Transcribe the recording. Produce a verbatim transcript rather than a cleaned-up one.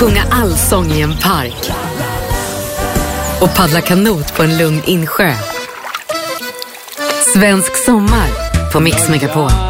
Sjunga allsång i en park. Och paddla kanot på en lugn insjö. Svensk sommar på Mix Megapol.